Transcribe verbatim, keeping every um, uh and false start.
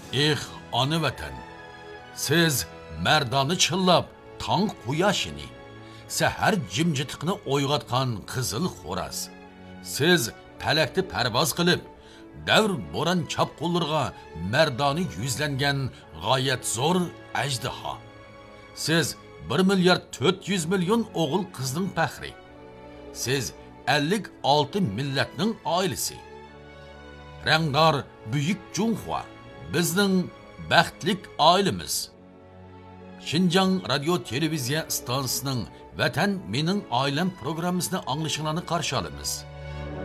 Eh, ana vatan, siz mardoni chillab tong quyoshini, sahar jimjitiqni o'yg'otgan qizil xo'roz. Siz palakni parvoz qilib, davr bo'ron chapqullarga mardoni yuzlangan g'oyat zo'r ajdaho. Siz bir milliard to'rt yuz million o'g'il qizning faxri. Siz ellik olti millatning oilasi. Rangdor buyuk Junxua bizning baxtlik oilamiz. Xinjiang radio televiziya stansiyasining Vatan mening oilam programmasini anglashinglarni qarshi olamiz.